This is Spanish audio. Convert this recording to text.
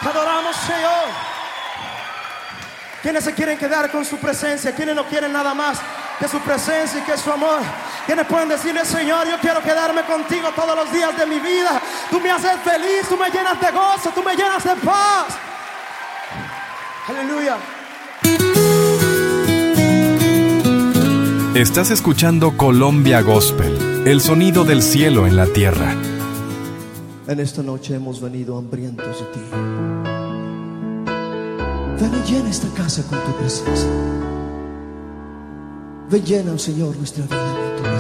Te adoramos, Señor. ¿Quiénes se quieren quedar con su presencia? ¿Quiénes no quieren nada más que su presencia y que su amor? ¿Quiénes pueden decirle: Señor, yo quiero quedarme contigo todos los días de mi vida? Tú me haces feliz, tú me llenas de gozo, tú me llenas de paz. Aleluya. Estás escuchando Colombia Gospel, el sonido del cielo en la tierra. En esta noche hemos venido hambrientos de ti. Ven y llena esta casa con tu presencia. Ven, llena, Señor, nuestra vida con tu presencia.